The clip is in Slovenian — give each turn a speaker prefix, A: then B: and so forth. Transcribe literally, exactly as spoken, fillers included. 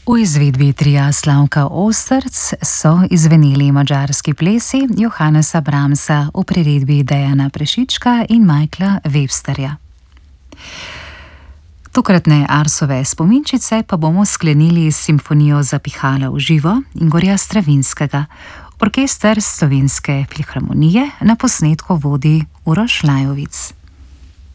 A: V izvedbi tria Slavka Osterc so izveneli madžarski plesi Johannesa Brahmsa v priredbi Dejana Prešička in Michaela Websterja. Tokratne Arsove spominčice pa bomo sklenili s simfonijo za pihala v živo Igorja Stravinskega. Orkester Slovenske filharmonije na posnetku vodi Uroš Lajovic.